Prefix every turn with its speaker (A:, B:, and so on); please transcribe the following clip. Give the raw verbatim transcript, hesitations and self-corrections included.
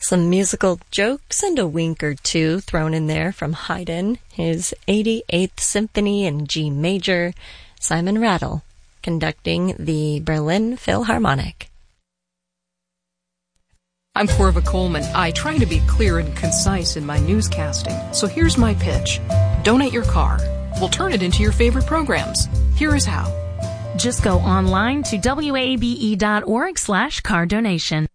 A: Some musical jokes and a wink or two thrown in there from Haydn, his eighty-eighth Symphony in G major, Simon Rattle, conducting the Berlin Philharmonic.
B: I'm Corva Coleman. I try to be clear and concise in my newscasting, so here's my pitch. Donate your car. We'll turn it into your favorite programs. Here is how.
C: Just go online to W A B E dot org slash car donation.